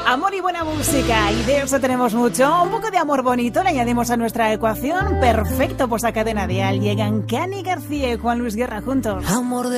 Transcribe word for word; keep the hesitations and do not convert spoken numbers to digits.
Amor y buena música, y de eso tenemos mucho. Un poco de amor bonito le añadimos a nuestra ecuación. Perfecto, pues a Cadena Dial llegan Cani García y Juan Luis Guerra juntos. Amor de